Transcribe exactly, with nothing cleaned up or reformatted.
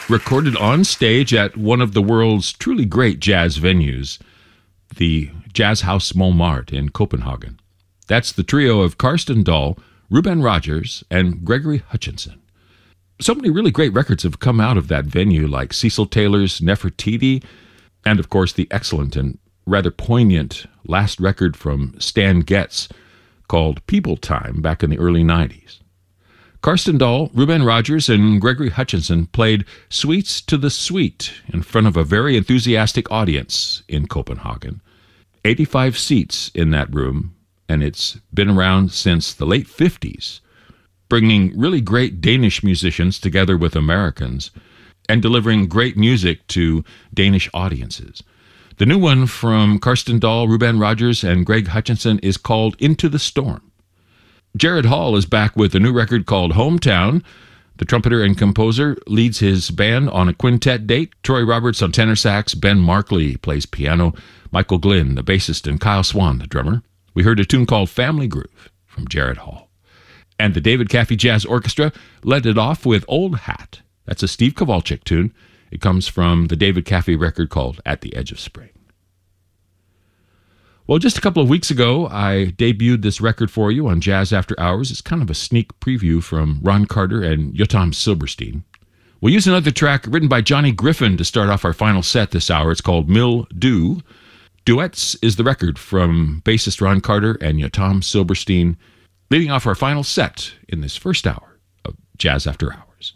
recorded on stage at one of the world's truly great jazz venues, the Jazz House Montmartre in Copenhagen. That's the trio of Karsten Dahl, Ruben Rogers, and Gregory Hutchinson. So many really great records have come out of that venue, like Cecil Taylor's Nefertiti, and of course the excellent and rather poignant last record from Stan Getz called People Time back in the early nineties. Karsten Dahl, Ruben Rogers, and Gregory Hutchinson played Suites to the Sweet in front of a very enthusiastic audience in Copenhagen. eighty-five seats in that room, and it's been around since the late fifties, bringing really great Danish musicians together with Americans and delivering great music to Danish audiences. The new one from Karsten Dahl, Ruben Rogers, and Greg Hutchinson is called Into the Storm. Jared Hall is back with a new record called Hometown. The trumpeter and composer leads his band on a quintet date. Troy Roberts on tenor sax, Ben Markley plays piano, Michael Glynn, the bassist, and Kyle Swan, the drummer. We heard a tune called Family Groove from Jared Hall. And the David Caffey Jazz Orchestra led it off with Old Hat. That's a Steve Kowalczyk tune. It comes from the David Caffey record called At the Edge of Spring. Well, just a couple of weeks ago, I debuted this record for you on Jazz After Hours. It's kind of a sneak preview from Ron Carter and Yotam Silberstein. We'll use another track written by Johnny Griffin to start off our final set this hour. It's called Mill Do. Duets is the record from bassist Ron Carter and Yotam Silberstein, leading off our final set in this first hour of Jazz After Hours.